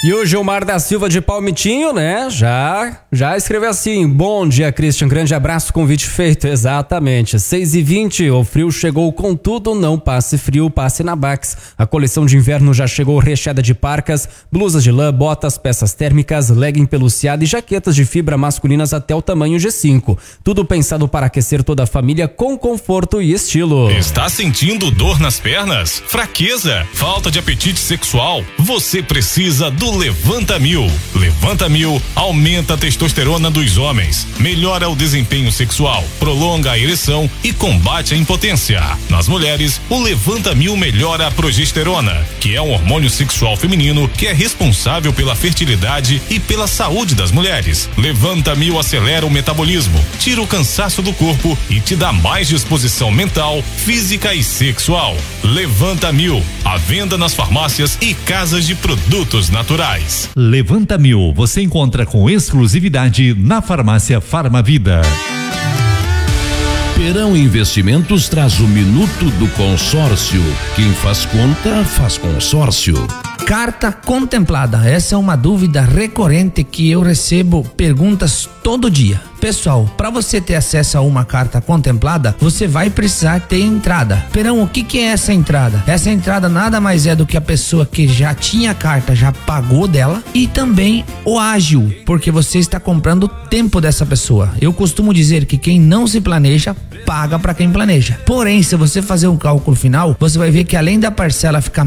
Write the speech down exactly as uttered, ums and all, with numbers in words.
E o Gilmar da Silva de Palmitinho, né? Já, já escreveu assim: bom dia, Christian, grande abraço, convite feito. Exatamente, seis e vinte, o frio chegou com tudo, não passe frio, passe na Bax. A coleção de inverno já chegou recheada de parcas, blusas de lã, botas, peças térmicas, legging peluciada e jaquetas de fibra masculinas até o tamanho G cinco. Tudo pensado para aquecer toda a família com conforto e estilo. Está sentindo dor nas pernas? Fraqueza? Falta de apetite sexual? Você precisa do Levanta Mil. Levanta Mil aumenta a testosterona dos homens, melhora o desempenho sexual, prolonga a ereção e combate a impotência. Nas mulheres, o Levanta Mil melhora a progesterona, que é um hormônio sexual feminino que é responsável pela fertilidade e pela saúde das mulheres. Levanta Mil acelera o metabolismo, tira o cansaço do corpo e te dá mais disposição mental, física e sexual. Levanta Mil, à venda nas farmácias e casas de produtos naturais. Levanta Mil, você encontra com exclusividade na farmácia Farmavida. Perão Investimentos traz o Minuto do Consórcio. Quem faz conta, faz consórcio. Carta contemplada, essa é uma dúvida recorrente que eu recebo perguntas todo dia. Pessoal, para você ter acesso a uma carta contemplada, você vai precisar ter entrada. Perão, o que que é essa entrada? Essa entrada nada mais é do que a pessoa que já tinha a carta, já pagou dela, e também o ágil, porque você está comprando o tempo dessa pessoa. Eu costumo dizer que quem não se planeja, paga para quem planeja. Porém, se você fazer um cálculo final, você vai ver que além da parcela ficar